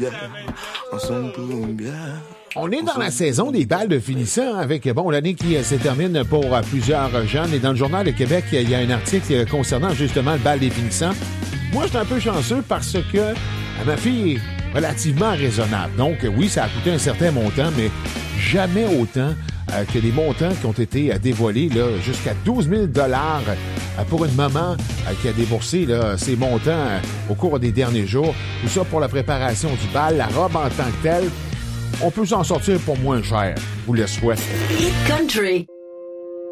On est dans la saison des balles de finissant avec, l'année qui se termine pour plusieurs jeunes. Et dans le Journal de Québec, il y a un article concernant justement le bal des finissants. Moi, je suis un peu chanceux parce que ma fille est relativement raisonnable. Donc, oui, ça a coûté un certain montant, mais jamais autant que les montants qui ont été dévoilés, là, jusqu'à 12 000 $ pour une maman qui a déboursé là, ces montants au cours des derniers jours. Tout ça pour la préparation du bal, la robe en tant que telle. On peut s'en sortir pour moins cher. Je vous le souhaite. Hit Country.